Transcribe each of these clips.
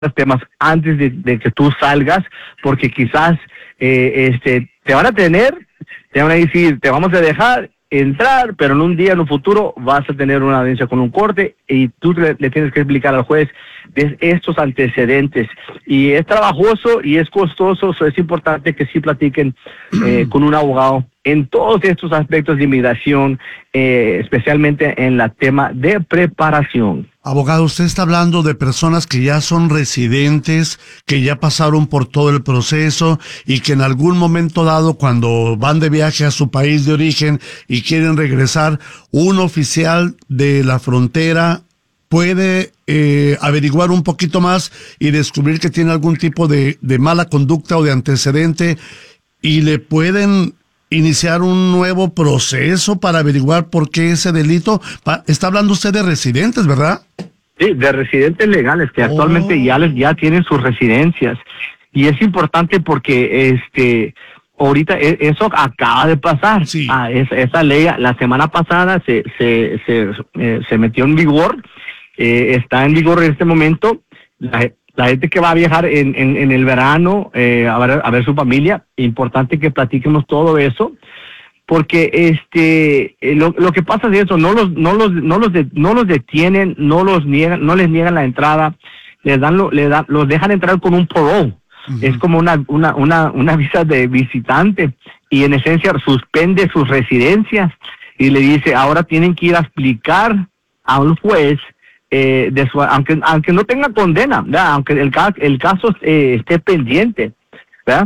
temas antes de que tú salgas, porque quizás te van a te van a decir, te vamos a dejar entrar, pero en un día, en un futuro, vas a tener una audiencia con un corte y tú le tienes que explicar al juez de estos antecedentes. Y es trabajoso y es costoso, es importante que sí platiquen con un abogado en todos estos aspectos de inmigración, especialmente en el tema de preparación. Abogado, usted está hablando de personas que ya son residentes, que ya pasaron por todo el proceso y que en algún momento dado, cuando van de viaje a su país de origen y quieren regresar, un oficial de la frontera puede averiguar un poquito más y descubrir que tiene algún tipo de mala conducta o de antecedente y le pueden iniciar un nuevo proceso para averiguar por qué ese delito. Está hablando usted de residentes, ¿verdad? Sí, de residentes legales que actualmente ya tienen sus residencias. Y es importante porque ahorita eso acaba de pasar. Sí. Esa ley la semana pasada se metió en vigor, está en vigor en este momento. La gente que va a viajar en el verano a ver su familia, importante que platiquemos todo eso, porque lo que pasa es eso, no los detienen, no les niegan la entrada, los dejan entrar con un parole. Uh-huh. Es como una visa de visitante y en esencia suspende sus residencias y le dice, ahora tienen que ir a explicar a un juez aunque no tenga condena, ¿verdad? Aunque el caso esté pendiente, ¿verdad?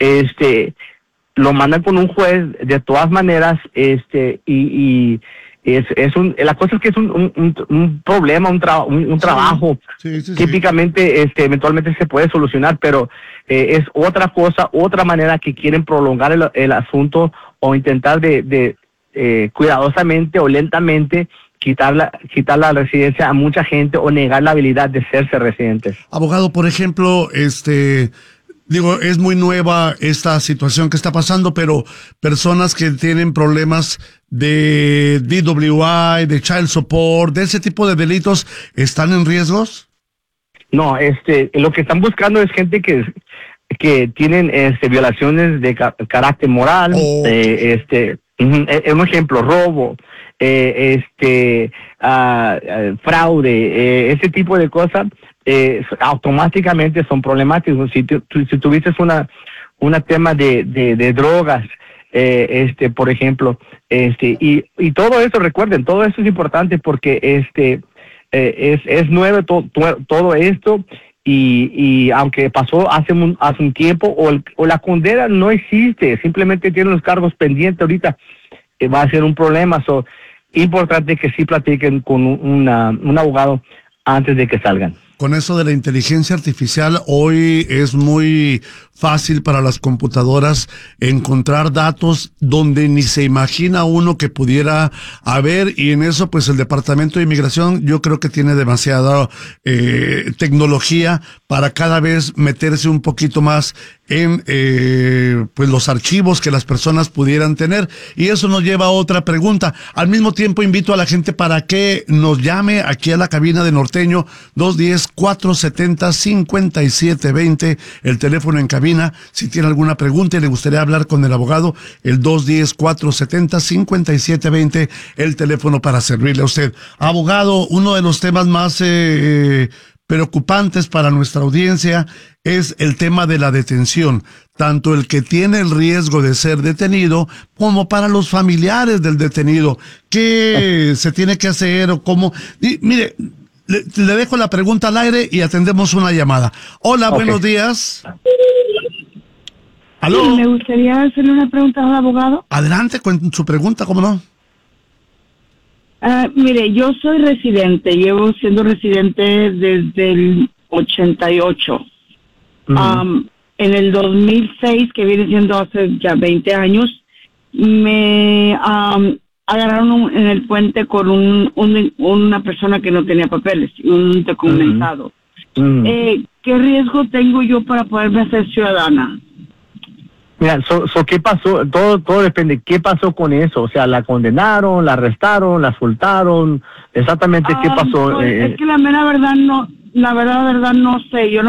Lo mandan con un juez de todas maneras, y la cosa es que es un problema, un trabajo. Sí. Típicamente, eventualmente se puede solucionar, pero es otra cosa, otra manera que quieren prolongar el asunto o intentar de cuidadosamente o lentamente quitar la residencia a mucha gente o negar la habilidad de serse residentes. Abogado, por ejemplo, es muy nueva esta situación que está pasando, pero personas que tienen problemas de DWI, de child support, de ese tipo de delitos, ¿están en riesgos? No, lo que están buscando es gente que tienen violaciones de carácter moral, un ejemplo, robo, fraude, ese tipo de cosas, automáticamente son problemáticos. Si tuviste una tema de drogas, por ejemplo, y todo eso, recuerden, todo eso es importante porque es nuevo todo esto. Y aunque pasó hace un tiempo o la condena no existe, simplemente tienen los cargos pendientes ahorita, va a ser un problema. Importante que sí platiquen con un abogado antes de que salgan. Con eso de la inteligencia artificial, hoy es muy fácil para las computadoras encontrar datos donde ni se imagina uno que pudiera haber, y en eso pues el Departamento de Inmigración yo creo que tiene demasiada tecnología para cada vez meterse un poquito más en pues los archivos que las personas pudieran tener, y eso nos lleva a otra pregunta. Al mismo tiempo invito a la gente para que nos llame aquí a la cabina de Norteño, 210-470-5720, el teléfono en cabina. Si tiene alguna pregunta y le gustaría hablar con el abogado, el 210-470-5720, el teléfono para servirle a usted. Abogado, uno de los temas más preocupantes para nuestra audiencia es el tema de la detención, tanto el que tiene el riesgo de ser detenido como para los familiares del detenido. ¿Qué se tiene que hacer o cómo? Mire, le dejo la pregunta al aire y atendemos una llamada. Hola, buenos días. ¿Aló? Sí, me gustaría hacerle una pregunta al abogado. Adelante con su pregunta, ¿cómo no? Mire, yo soy residente, llevo siendo residente desde el 88. Uh-huh. En el 2006, que viene siendo hace ya 20 años, me agarraron en el puente con una persona que no tenía papeles, un documentado. Uh-huh. ¿Qué riesgo tengo yo para poderme hacer ciudadana? Mira, ¿qué pasó? Todo depende. ¿Qué pasó con eso? O sea, ¿la condenaron, la arrestaron, la soltaron? Exactamente, ¿qué pasó? Es que la mera verdad la verdad, no sé. Yo no